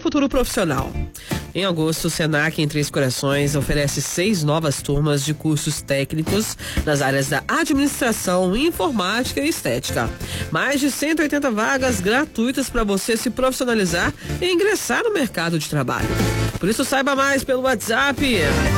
futuro profissional. Em agosto, o Senac, em Três Corações, oferece 6 novas turmas de cursos técnicos nas áreas da administração, informática e estética. Mais de 180 vagas gratuitas para você se profissionalizar e ingressar no mercado de trabalho. Por isso, saiba mais pelo WhatsApp